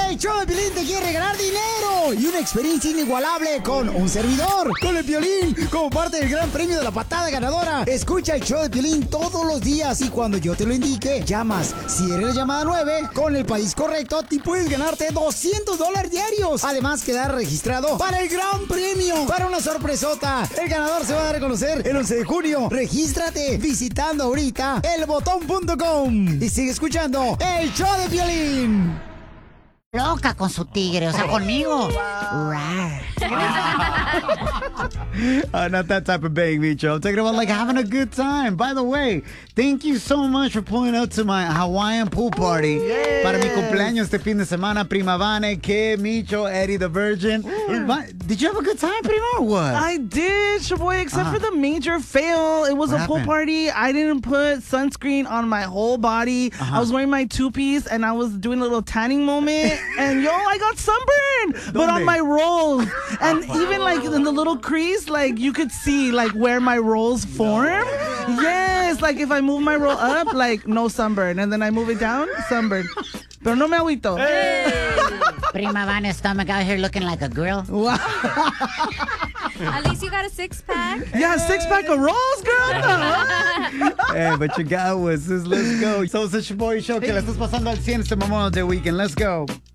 El show de Piolín te quiere regalar dinero y una experiencia inigualable con un servidor, con el Piolín, como parte del gran premio de la patada ganadora. Escucha el show de Piolín todos los días y cuando yo te lo indique, llamas. Si eres la llamada 9, con el país correcto, te puedes ganarte $200 diarios. Además, quedar registrado para el gran premio, para una sorpresota. El ganador se va a dar a conocer el 11 de junio. Regístrate visitando ahorita elbotón.com y sigue escuchando el show de Piolín. Loca con su tigre, o sea, conmigo. Not that type of bang, Micho. I'm talking about like having a good time. By the way, thank you so much for pulling out to my Hawaiian pool party. Yes. Para mi cumpleaños este fin de semana, Prima Vane, que Micho, Eddie the Virgin. Did you have a good time, Prima, or what? I did, Shaboy, except for the major fail. It was What a pool happened? party. I didn't put sunscreen on my whole body. I was wearing my two-piece, and I was doing a little tanning moment. And, yo, I got sunburned. But on my rolls. And even, like, in the little crease, like, you could see, like, where my rolls form. Yes, like, if I move my roll up, like, no sunburn. And then I move it down, sunburn. Pero no me agüito. Prima Vanna's stomach out here looking like a grill. At least you got a six-pack. Yeah, six-pack of rolls, girl. Hey, but you got was this. Let's go. So it's a Shaboy Show. Que la estás pasando al 100 este Memorial Day weekend. Let's go.